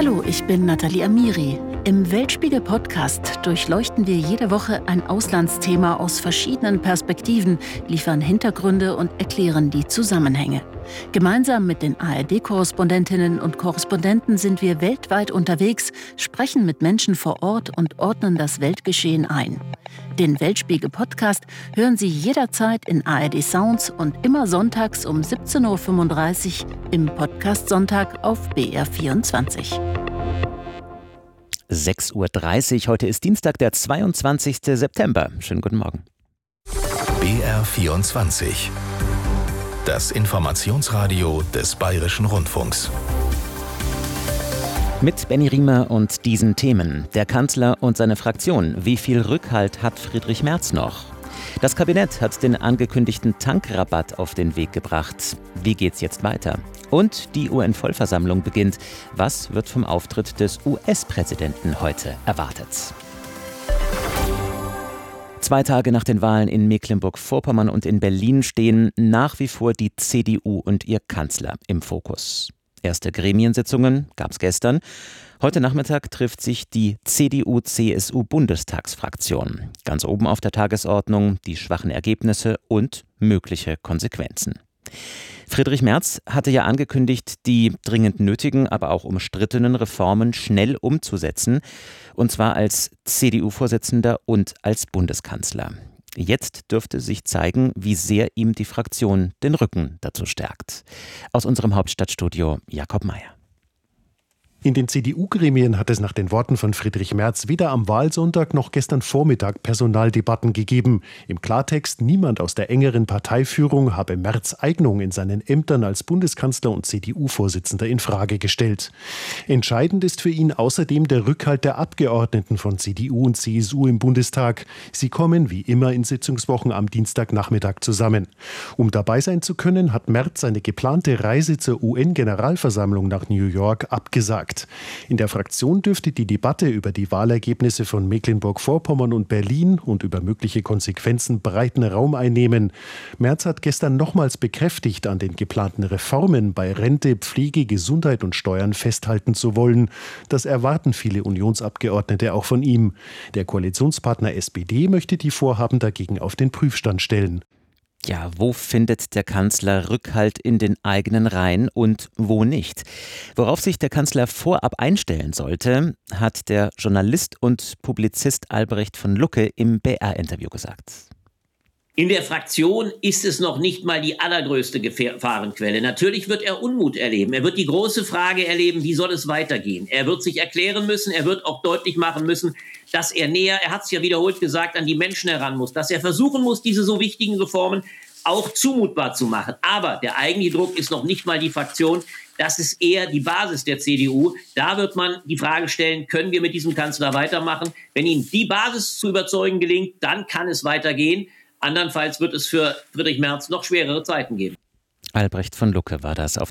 Hallo, ich bin Nathalie Amiri. Im Weltspiegel-Podcast durchleuchten wir jede Woche ein Auslandsthema aus verschiedenen Perspektiven, liefern Hintergründe und erklären die Zusammenhänge. Gemeinsam mit den ARD-Korrespondentinnen und Korrespondenten sind wir weltweit unterwegs, sprechen mit Menschen vor Ort und ordnen das Weltgeschehen ein. Den Weltspiegel-Podcast hören Sie jederzeit in ARD Sounds und immer sonntags um 17.35 Uhr im Podcast Sonntag auf BR24. 6.30 Uhr, heute ist Dienstag, der 22. September. Schönen guten Morgen. BR24, das Informationsradio des Bayerischen Rundfunks. Mit Benny Riemer und diesen Themen. Der Kanzler und seine Fraktion. Wie viel Rückhalt hat Friedrich Merz noch? Das Kabinett hat den angekündigten Tankrabatt auf den Weg gebracht. Wie geht's jetzt weiter? Und die UN-Vollversammlung beginnt. Was wird vom Auftritt des US-Präsidenten heute erwartet? 2 Tage nach den Wahlen in Mecklenburg-Vorpommern und in Berlin stehen nach wie vor die CDU und ihr Kanzler im Fokus. Erste Gremiensitzungen gab es gestern. Heute Nachmittag trifft sich die CDU-CSU-Bundestagsfraktion. Ganz oben auf der Tagesordnung die schwachen Ergebnisse und mögliche Konsequenzen. Friedrich Merz hatte ja angekündigt, die dringend nötigen, aber auch umstrittenen Reformen schnell umzusetzen, und zwar als CDU-Vorsitzender und als Bundeskanzler. Jetzt dürfte sich zeigen, wie sehr ihm die Fraktion den Rücken dazu stärkt. Aus unserem Hauptstadtstudio Jakob Mayer. In den CDU-Gremien hat es nach den Worten von Friedrich Merz weder am Wahlsonntag noch gestern Vormittag Personaldebatten gegeben. Im Klartext, niemand aus der engeren Parteiführung habe Merz' Eignung in seinen Ämtern als Bundeskanzler und CDU-Vorsitzender in Frage gestellt. Entscheidend ist für ihn außerdem der Rückhalt der Abgeordneten von CDU und CSU im Bundestag. Sie kommen wie immer in Sitzungswochen am Dienstagnachmittag zusammen. Um dabei sein zu können, hat Merz seine geplante Reise zur UN-Generalversammlung nach New York abgesagt. In der Fraktion dürfte die Debatte über die Wahlergebnisse von Mecklenburg-Vorpommern und Berlin und über mögliche Konsequenzen breiten Raum einnehmen. Merz hat gestern nochmals bekräftigt, an den geplanten Reformen bei Rente, Pflege, Gesundheit und Steuern festhalten zu wollen. Das erwarten viele Unionsabgeordnete auch von ihm. Der Koalitionspartner SPD möchte die Vorhaben dagegen auf den Prüfstand stellen. Ja, wo findet der Kanzler Rückhalt in den eigenen Reihen und wo nicht? Worauf sich der Kanzler vorab einstellen sollte, hat der Journalist und Publizist Albrecht von Lucke im BR-Interview gesagt. In der Fraktion ist es noch nicht mal die allergrößte Gefahrenquelle. Natürlich wird er Unmut erleben. Er wird die große Frage erleben, wie soll es weitergehen? Er wird sich erklären müssen, er wird auch deutlich machen müssen, dass er hat es ja wiederholt gesagt, an die Menschen heran muss, dass er versuchen muss, diese so wichtigen Reformen auch zumutbar zu machen. Aber der eigentliche Druck ist noch nicht mal die Fraktion. Das ist eher die Basis der CDU. Da wird man die Frage stellen, können wir mit diesem Kanzler weitermachen? Wenn ihm die Basis zu überzeugen gelingt, dann kann es weitergehen. Andernfalls wird es für Friedrich Merz noch schwerere Zeiten geben. Albrecht von Lucke war das auf